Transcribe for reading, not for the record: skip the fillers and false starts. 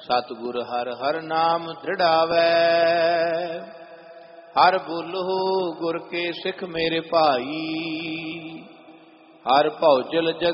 सतगुर हर हर नाम दृढ़ावै। हर बोलो गुर के सिख मेरे भाई, हर भौजल जग